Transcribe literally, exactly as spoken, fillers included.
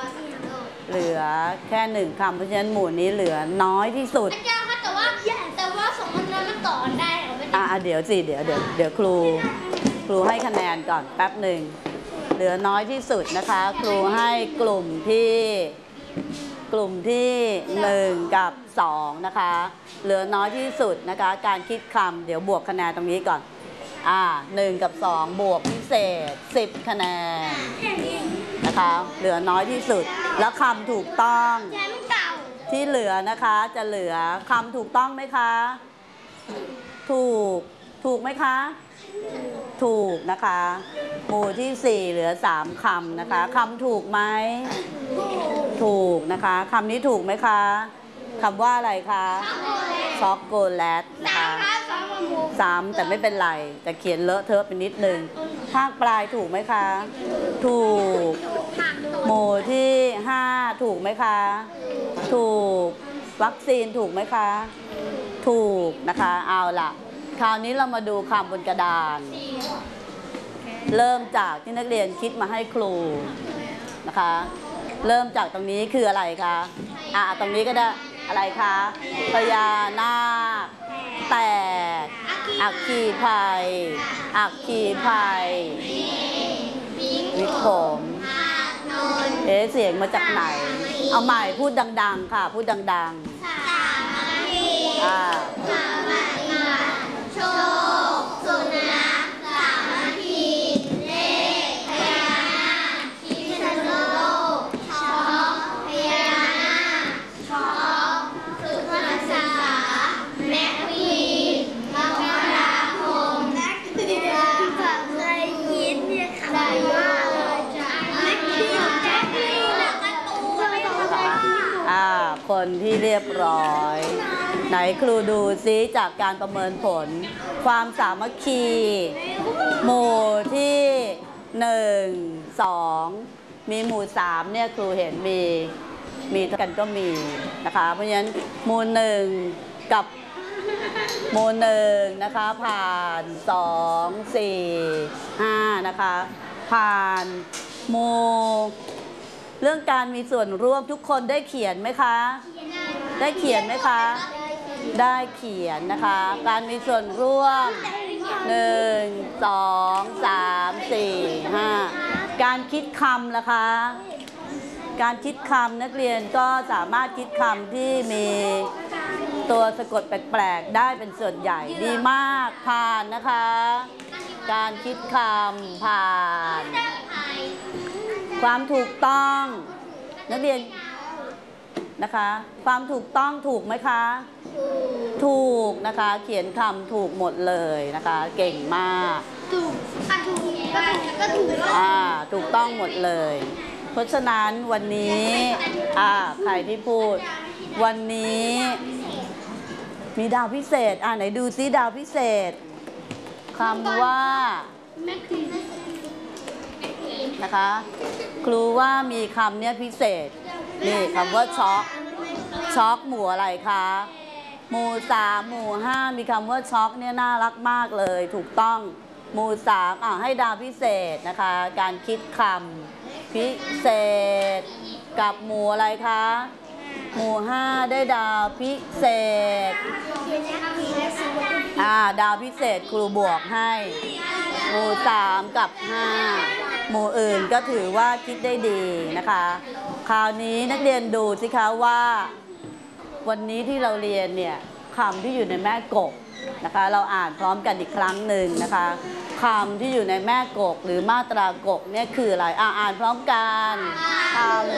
เหลือแค่หนึ่งคำเพราะฉะนั้นหมู่นี้เหลือน้อยที่สุดอาจารย์คะแต่ว่าแต่ว่าสองคนนั้นมันต่อได้เหรอไม่ได้อ่าเดี๋ยวสิเดี๋ยวเดี๋ยวเดี๋ยวครูครูให้คะแนนก่อนแป๊บหนึ่งเหลือน้อยที่สุดนะคะครูให้กลุ่มที่กลุ่มที่หนึ่งกับสองนะคะเหลือน้อยที่สุดนะคะการคิดคำเดี๋ยวบวกคะแนนตรงนี้ก่อนอ่าหนึ่งกับสองบวกพิเศษสิบคะแนนนะคะเหลือน้อยที่สุดแล้วคำถูกต้องที่เหลือนะคะจะเหลือคำถูกต้องไหมคะถูกถูกไหมคะถูกนะคะหมู่ที่สี่เหลือสามคำนะคะคำถูกไหมถูกนะคะคำนี้ถูกไหมคะคำว่าอะไรคะช็อกโกแลตนะคะซ้ำแต่ไม่เป็นไรแต่เขียนเลอะเทอะไปนิดนึงภาคปลายถูกไหมคะถูกหมู่ที่ห้าถูกไหมคะถูกวัคซีนถูกไหมคะถูกนะคะเอาล่ะคราวนี้เรามาดูคำบนกระดานเริ่มจากที่นักเรียนคิดมาให้ครูนะคะเริ่มจากตรงนี้คืออะไรคะอ่ะตรงนี้ก็ได้อะไรคะพญานาคแตกอัคคีภัยอัคคีภัยวิกผมเอ๊ะเสียงมาจากไหนเอาใหม่พูดดังๆค่ะพูดดังๆอ่าโชคสุนัขสามนาทีเลขพญานาคพิษณุโลกช็อกพญานาคช็อกสุขศึกษาแม็กวีมกราคมแม็กวีกับเคยคิดเนี่ยคำว่าแม็กวีแจ็คลีและการ์ตูนไม่ทำอะไรอ่าคนที่เรียบร้อยไหนครูดูซิจากการประเมินผลความสามัคคีหมู่ที่หนึ่งสองมีหมู่สามเนี่ยครูเห็นมีมีเท่ากันก็มีนะคะเพราะฉะนั้นหมู่หนึ่งกับหมู่หนึ่งนะคะผ่านสองสี่ห้านะคะผ่านหมู่เรื่องการมีส่วนร่วมทุกคนได้เขียนไหมคะได้เขียนไหมคะได้เขียนนะคะการมีส่วนร่วมหนึ่งสองสามสี่ห้าการคิดคำล่ะคะการคิดคำนักเรียนก็สามารถคิดคำที่มีตัวสะกดแปลกๆได้เป็นส่วนใหญ่ดีมากผ่านนะคะการคิดคำผ่านความถูกต้องนักเรียนนะคะความถูกต้องถูกไหมคะถูกนะคะเขียนคำถูกหมดเลยนะคะเก่งมากถูกอ่ะถูกก็ถูกอ่าถูกต้องหมดเลยเพราะฉะนั้นวันนี้อ่าใครที่พูดวันนี้มีดาวพิเศษอ่าไหนดูซิดาวพิเศษคำว่านะคะครูว่ามีคำเนี้ยพิเศษนี่คำว่าช็อกช็อกหมู่อะไรคะหมู่สามหมู่ห้ามีคำว่าช็อกเนี่ยน่ารักมากเลยถูกต้องหมู่สามอ่ะให้ดาวพิเศษนะคะการคิดคำพิเศษกับหมู่อะไรคะหมู่ห้าได้ดาวพิเศษอ่าดาวพิเศษครูบวกให้หมู่สามกับห้าหมู่อื่นก็ถือว่าคิดได้ดีนะคะคราวนี้นักเรียนดูสิคะว่าวันนี้ที่เราเรียนเนี่ยคำที่อยู่ในแม่กกนะคะเราอ่านพร้อมกันอีกครั้งหนึ่งนะคะคำที่อยู่ในแม่กกหรือมาตรากกเนี่ยคืออะไรอ่าอ่านพร้อมกันคำ